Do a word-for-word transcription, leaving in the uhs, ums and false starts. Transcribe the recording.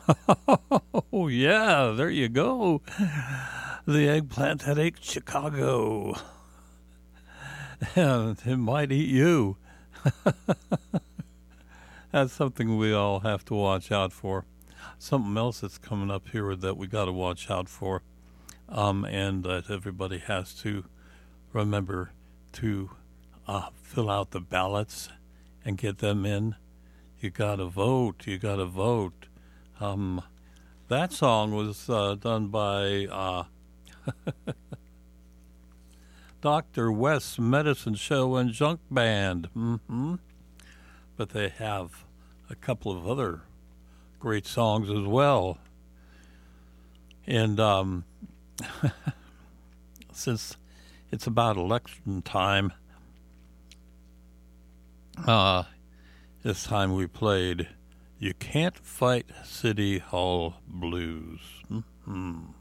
Oh, yeah, there you go. The eggplant that ate Chicago. And it might eat you. That's something we all have to watch out for. Something else that's coming up here that we got to watch out for, um, and that everybody has to remember to uh, fill out the ballots and get them in. You got to vote. You got to vote. Um, that song was uh, done by uh, Doctor West's Medicine Show and Junk Band. Mm-hmm. But they have a couple of other great songs as well. And um, since it's about election time, uh, this time we played You Can't Fight City Hall Blues. Mm-hmm.